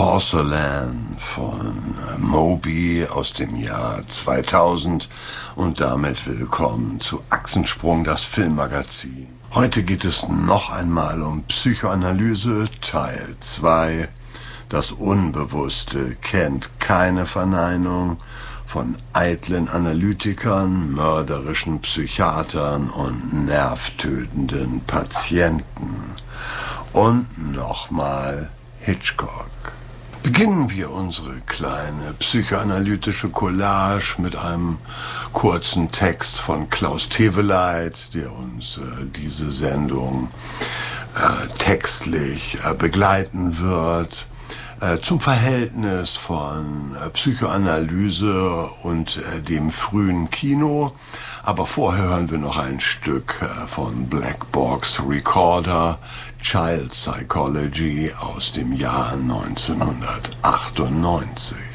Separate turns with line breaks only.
Porcelain von Moby aus dem Jahr 2000 und damit willkommen zu Achsensprung, das Filmmagazin. Heute geht es noch einmal um Psychoanalyse, Teil 2. Das Unbewusste kennt keine Verneinung, von eitlen Analytikern, mörderischen Psychiatern und nervtötenden Patienten. Und nochmal Hitchcock. Beginnen wir unsere kleine psychoanalytische Collage mit einem kurzen Text von Klaus Teveleit, der uns diese Sendung textlich begleiten wird, zum Verhältnis von Psychoanalyse und dem frühen Kino. Aber vorher hören wir noch ein Stück von Black Box Recorder, Child Psychology aus dem Jahr 1998.